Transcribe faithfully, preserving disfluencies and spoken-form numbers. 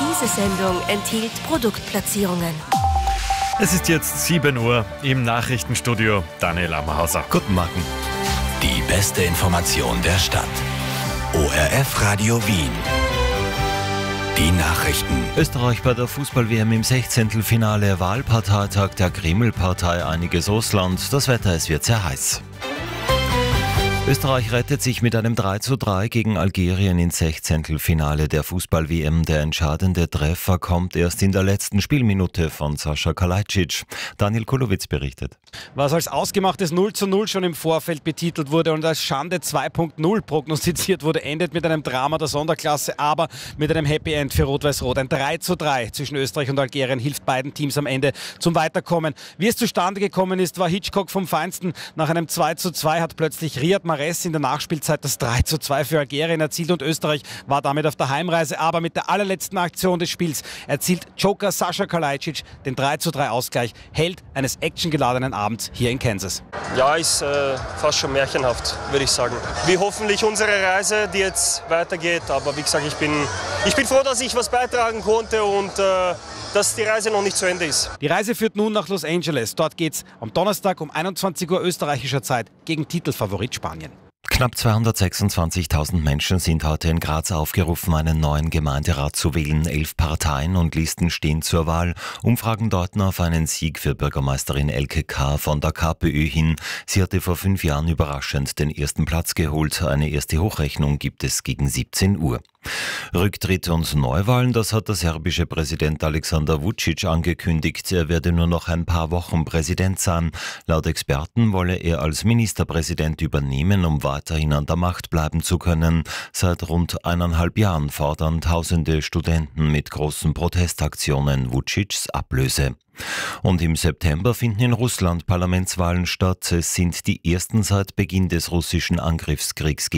Diese Sendung enthielt Produktplatzierungen. Es ist jetzt sieben Uhr im Nachrichtenstudio. Daniel Ammerhauser. Guten Morgen. Die beste Information der Stadt. O R F Radio Wien. Die Nachrichten. Österreich bei der Fußball-W M im Sechzehntelfinale. Wahlparteitag der Kreml-Partei Einiges Russland. Das Wetter, es wird sehr heiß. Österreich rettet sich mit einem drei zu drei gegen Algerien ins Sechzehntelfinale der Fußball-W M. Der entscheidende Treffer kommt erst in der letzten Spielminute von Sascha Kalajdzic. Daniel Kulowitz berichtet. Was als ausgemachtes null zu null schon im Vorfeld betitelt wurde und als Schande zwei Punkt null prognostiziert wurde, endet mit einem Drama der Sonderklasse, aber mit einem Happy End für Rot-Weiß-Rot. Ein drei zu drei zwischen Österreich und Algerien hilft beiden Teams am Ende zum Weiterkommen. Wie es zustande gekommen ist, war Hitchcock vom Feinsten. Nach einem zwei zu zwei hat plötzlich Riyad Mahrez in der Nachspielzeit das drei zu zwei für Algerien erzielt und Österreich war damit auf der Heimreise. Aber mit der allerletzten Aktion des Spiels erzielt Joker Sascha Kalajdzic den drei zu drei Ausgleich, Held eines actiongeladenen Abends hier in Kansas. Ja, ist äh, fast schon märchenhaft, würde ich sagen. Wie hoffentlich unsere Reise, die jetzt weitergeht. Aber wie gesagt, ich bin, ich bin froh, dass ich was beitragen konnte und äh, dass die Reise noch nicht zu Ende ist. Die Reise führt nun nach Los Angeles. Dort geht's am Donnerstag um einundzwanzig Uhr österreichischer Zeit gegen Titelfavorit Spanien. Knapp zweihundertsechsundzwanzigtausend Menschen sind heute in Graz aufgerufen, einen neuen Gemeinderat zu wählen. Elf Parteien und Listen stehen zur Wahl. Umfragen deuten auf einen Sieg für Bürgermeisterin Elke K. von der KPÖ hin. Sie hatte vor fünf Jahren überraschend den ersten Platz geholt. Eine erste Hochrechnung gibt es gegen siebzehn Uhr. Rücktritt und Neuwahlen, das hat der serbische Präsident Aleksandar Vučić angekündigt. Er werde nur noch ein paar Wochen Präsident sein. Laut Experten wolle er als Ministerpräsident übernehmen, um weiterhin an der Macht bleiben zu können. Seit rund eineinhalb Jahren fordern tausende Studenten mit großen Protestaktionen Vučićs Ablöse. Und im September finden in Russland Parlamentswahlen statt. Es sind die ersten seit Beginn des russischen Angriffskriegs